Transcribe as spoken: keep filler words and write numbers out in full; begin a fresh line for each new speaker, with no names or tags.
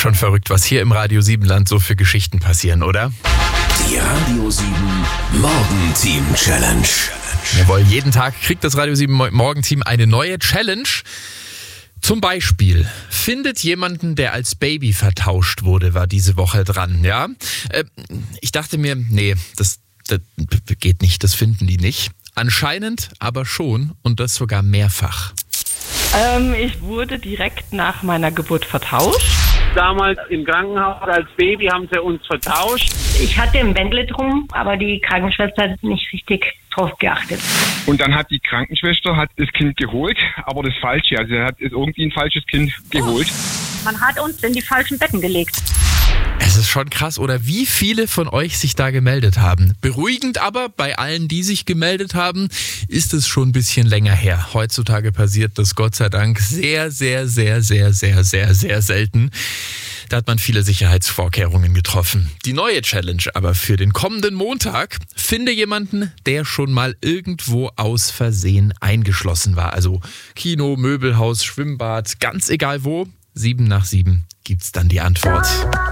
schon verrückt, was hier im Radio sieben Land so für Geschichten passieren, oder?
Die Radio sieben Morgenteam Challenge.
Jawohl, jeden Tag kriegt das Radio sieben Morgenteam eine neue Challenge. Zum Beispiel, findet jemanden, der als Baby vertauscht wurde, war diese Woche dran, ja? Äh, ich dachte mir, nee, das, das geht nicht, das finden die nicht. Anscheinend aber schon und das sogar mehrfach.
Ähm, ich wurde direkt nach meiner Geburt vertauscht.
Damals im Krankenhaus als Baby haben sie uns vertauscht.
Ich hatte ein Bändle drum, aber die Krankenschwester hat nicht richtig drauf geachtet.
Und dann hat die Krankenschwester hat das Kind geholt, aber das Falsche. Also er hat irgendwie ein falsches Kind geholt.
Man hat uns in die falschen Betten gelegt.
Es ist schon krass, oder wie viele von euch sich da gemeldet haben. Beruhigend aber, bei allen, die sich gemeldet haben, ist es schon ein bisschen länger her. Heutzutage passiert das Gott sei Dank sehr, sehr, sehr, sehr, sehr, sehr, sehr selten. Da hat man viele Sicherheitsvorkehrungen getroffen. Die neue Challenge aber für den kommenden Montag: finde jemanden, der schon mal irgendwo aus Versehen eingeschlossen war. Also Kino, Möbelhaus, Schwimmbad, ganz egal wo. Sieben nach sieben gibt's dann die Antwort.